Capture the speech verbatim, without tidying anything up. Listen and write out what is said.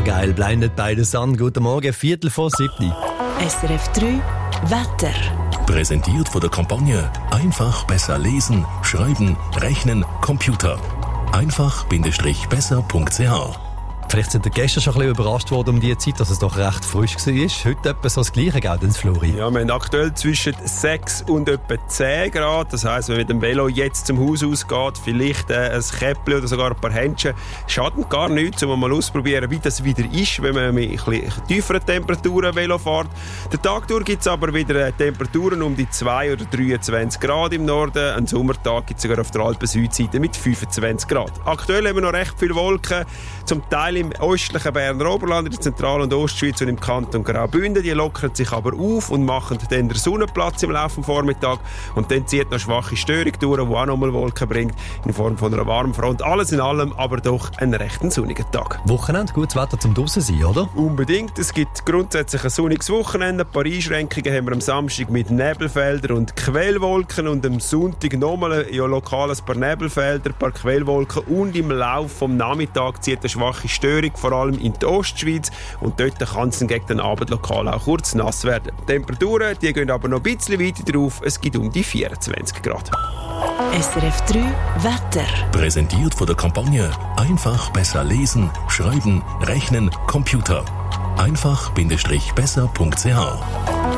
geil, blendet bei der Sonne. Guten Morgen, Viertel vor siebni. S R F drei Wetter. Präsentiert von der Kampagne Einfach besser lesen, schreiben, rechnen, Computer. einfach besser punkt c h. Vielleicht sind ihr gestern schon ein bisschen überrascht worden um die Zeit, dass es doch recht frisch war. Heute etwa so das Gleiche, gell, denn Flori? Ja, wir haben aktuell zwischen sechs und etwa zehn Grad. Das heisst, wenn man mit dem Velo jetzt zum Haus ausgeht, vielleicht äh, ein Käppchen oder sogar ein paar Händchen, schadet gar nichts, um mal auszuprobieren, wie das wieder ist, wenn man mit ein bisschen tieferen Temperaturen Velo fährt. Der Tag durch gibt es aber wieder äh, Temperaturen um die zwei oder dreiundzwanzig Grad im Norden. Ein Sommertag gibt es sogar auf der Alpen-Südseite mit fünfundzwanzig Grad. Aktuell haben wir noch recht viele Wolken, zum Teil im östlichen Berner Oberland, in der Zentral- und Ostschweiz und im Kanton Graubünden. Die lockern sich aber auf und machen dann den Sonnenplatz im Laufe des Vormittags. Und dann zieht noch schwache Störung durch, die auch nochmal Wolken bringt, in Form von einer warmen Front. Alles in allem aber doch ein recht sonniger Tag. Wochenende, gutes Wetter zum draussen sein, oder? Unbedingt. Es gibt grundsätzlich ein sonniges Wochenende. Ein paar Einschränkungen haben wir am Samstag mit Nebelfeldern und Quellwolken und am Sonntag nochmal ja, lokal ein paar Nebelfelder, ein paar Quellwolken und im Laufe des Nachmittags zieht eine schwache Störung, vor allem in der Ostschweiz, und dort kann es dann gegen den Abend lokal auch kurz nass werden. Die Temperaturen die gehen aber noch ein bisschen weiter drauf, es gibt um die vierundzwanzig Grad. S R F drei Wetter. Präsentiert von der Kampagne Einfach besser lesen, schreiben, rechnen, Computer. einfach besser punkt c h.